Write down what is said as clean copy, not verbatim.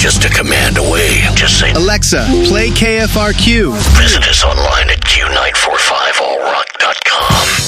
just a command away. Just say, Alexa, play KFRQ. Visit us online